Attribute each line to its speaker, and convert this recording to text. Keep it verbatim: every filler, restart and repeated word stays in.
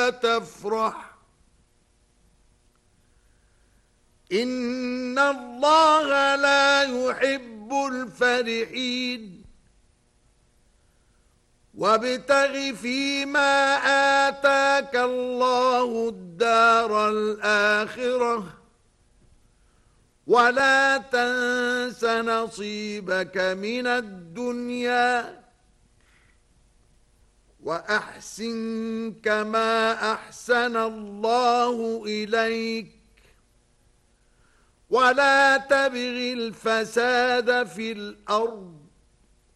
Speaker 1: ولا تفرح إن الله لا يحب الفرحين وابتغ فيما آتاك الله الدار الآخرة ولا تنس نصيبك من الدنيا وأحسن كما أحسن الله إليك ولا تبغ الفساد في الأرض